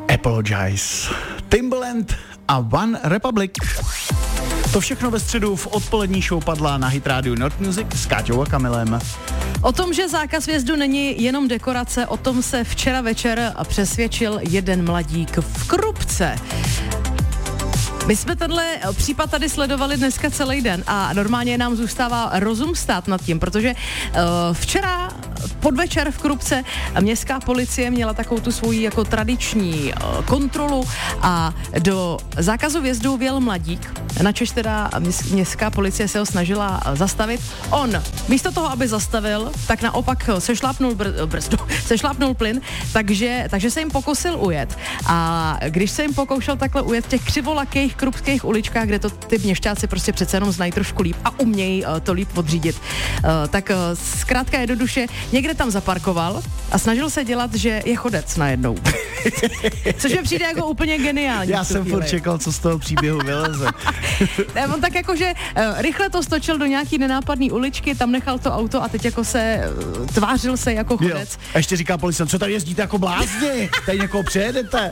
Apologize. Timbaland a One Republic. To všechno ve středu v odpolední show padla na Hit Radio Not Music s Káťou a Kamilem. O tom, že zákaz vjezdu není jenom dekorace, o tom se včera večer přesvědčil jeden mladík v Krupce. My jsme tenhle případ tady sledovali dneska celý den a normálně nám zůstává rozum stát nad tím, protože včera podvečer v Krupce městská policie měla takovou tu svoji jako tradiční kontrolu a do zákazu vjezdu vjel mladík, načež teda městská policie se ho snažila zastavit. On místo toho, aby zastavil, tak naopak sešlápnul plyn, takže se jim pokusil ujet. A když se jim pokoušel takhle ujet v těch křivolakých krupských uličkách, kde to ty měšťáci prostě přece jenom znají trošku líp a umějí to líp odřídit, tak zkrátka jednoduše někde tam zaparkoval a snažil se dělat, že je chodec najednou. Což mi přijde jako úplně geniální. Já jsem furt čekal, co z toho příběhu vyleze. On tak jako, že rychle to stočil do nějaký nenápadný uličky, tam nechal to auto a teď jako se tvářil se jako chodec. Jo. A ještě říká policajt, co tady jezdíte jako blázni? Tady někoho přejedete.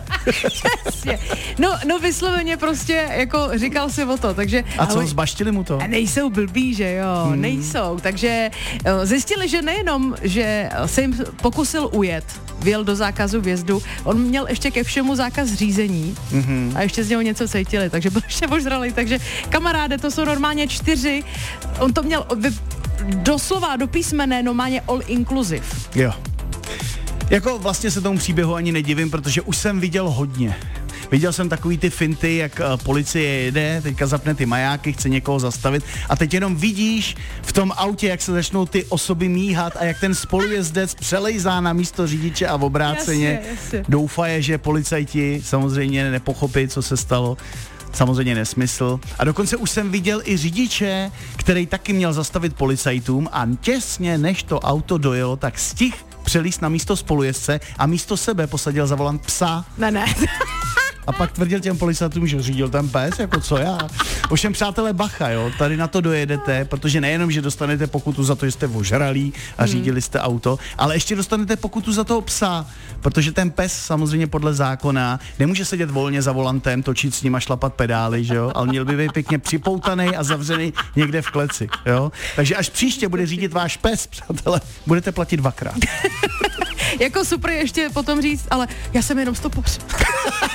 No vysloveně prostě jako říkal si o to, takže... A co, zbaštili mu to? Nejsou blbí, že jo, nejsou, takže zjistili, že nejenom, že se jim pokusil ujet, vjel do zákazu vjezdu, on měl ještě ke všemu zákaz řízení a ještě z něho něco cítili, takže byl ještě ožralý, takže kamaráde, to jsou normálně 4, on to měl doslova do písmene, normálně all inclusive. Jo. Jako vlastně se tomu příběhu ani nedivím, protože už jsem viděl hodně. Viděl jsem takový ty finty, jak policie jede, teďka zapne ty majáky, chce někoho zastavit a teď jenom vidíš v tom autě, jak se začnou ty osoby míhat a jak ten spolujezdec přelejzá na místo řidiče a obráceně. Jasně. Doufaje, že policajti samozřejmě nepochopí, co se stalo. Samozřejmě nesmysl. A dokonce už jsem viděl i řidiče, který taky měl zastavit policajtům a těsně než to auto dojelo, tak stihl přelíst na místo spolujezdce a místo sebe posadil za volant psa. Ne. A pak tvrdil těm policajtům, že řídil ten pes, jako co já. Ovšem, přátelé, bacha, jo, tady na to dojedete, protože nejenom, že dostanete pokutu za to, že jste ožralí a řídili jste auto, ale ještě dostanete pokutu za toho psa, protože ten pes samozřejmě podle zákona nemůže sedět volně za volantem, točit s ním a šlapat pedály, že jo, ale měl by být pěkně připoutaný a zavřený někde v kleci, jo. Takže až příště bude řídit váš pes, přátelé, budete platit 2krát. Jako super ještě potom říct, ale já jsem jenom stopař.